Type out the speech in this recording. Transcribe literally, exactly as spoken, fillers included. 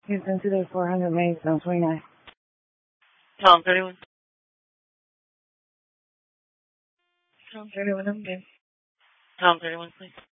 Houston two four hundred Main, Zone twenty-nine. Tom thirty-one. Tom thirty-one, I'm good. Tom thirty-one, please.